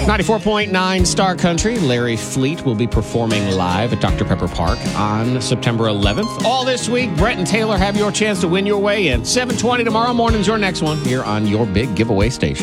94.9 Star Country. Larry Fleet will be performing live at Dr. Pepper Park on September 11th. All this week, Brett and Taylor have your chance to win your way in. 7:20 tomorrow morning's your next one here on your big giveaway station.